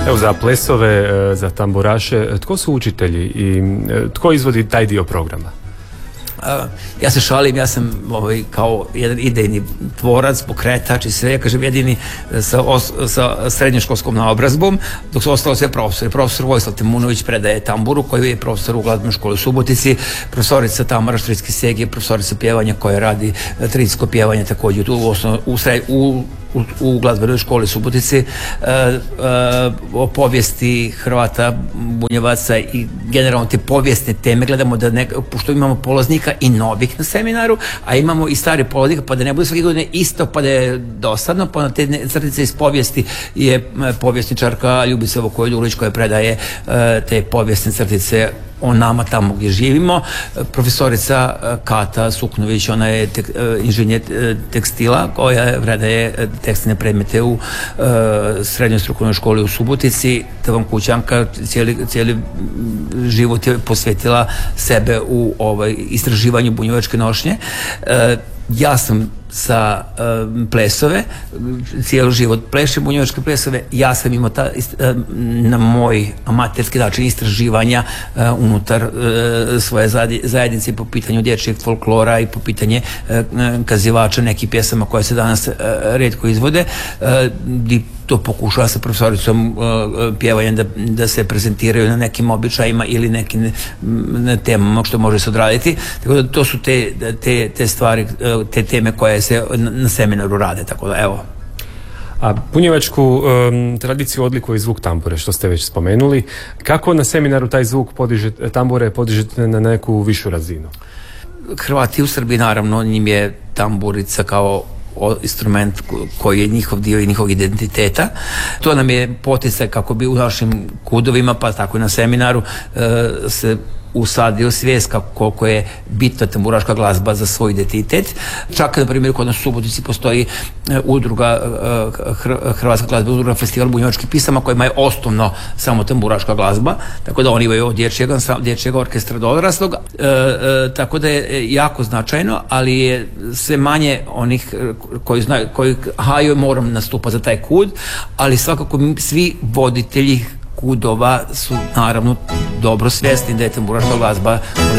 Evo, za plesove, za tamburaše, tko su učitelji i tko izvodi taj dio programa? Ja se šalim, ja sam kao jedan idejni tvorac, pokretač i sve, kažem, jedini sa srednjoškolskom naobrazbom, dok su ostalo sve profesori. Profesor Vojislav Temunović predaje tamburu, koji je profesor u glazbenoj školi u Subotici, profesorica Tamara Štricki-Seg je profesorica pjevanja koja radi tradicijsko pjevanje također u glazbenoj školi u Subotici, o povijesti Hrvata, Bunjevaca i generalno te povijesne teme gledamo da pošto imamo polaznika i novih na seminaru, a imamo i stari polaznika, pa da ne bude svake godine isto, pa da je dosadno, pa na te crtice iz povijesti je povjesničarka Ljubica Vukojedulić koja predaje te povijesne crtice o nama tamo gdje živimo. Profesorica Kata Suknović, ona je inženjer tekstila koja predaje tekstilne predmete u srednjoj strukovnoj školi u Subotici. Ta vam kućanka cijeli život je posvetila sebe u istraživanju bunjevačke nošnje. Ja sam sa plesove, cijeli život plešem bunjevačke plesove. Ja sam imao na moj amaterski način istraživanja unutar svoje zajednice po pitanju dječjeg folklora i po pitanje kazivača nekih pjesama koje se danas rijetko izvode, i to pokušava sa profesoricom pjevanja da se prezentiraju na nekim običajima ili nekim temama što može se odraditi. Tako da to su te stvari, te teme koje se na seminaru rade, tako da evo. A bunjevačku tradiciju odlikuje zvuk tambure, što ste već spomenuli. Kako na seminaru taj zvuk tambure podižete na neku višu razinu? Hrvati u Srbiji, naravno, njim je tamburica kao instrument koji je njihov dio i njihov identiteta. To nam je poticaj kako bi u našim kudovima, pa tako i na seminaru, se usadio svijest koliko je bitna tamburaška glazba za svoj identitet. Čak, na primjer, kod nas u Subotici postoji udruga, Hrvatska glazba, udruga Festival bunjevačkih pisama, kojima je osnovno samo tamburaška glazba, tako da oni imaju od dječjeg orkestra do odraslog, tako da je jako značajno, ali je sve manje onih koji moram nastupati za taj kud, ali svakako svi voditelji kudova su naravno dobro svjesni da je tamburaška glazba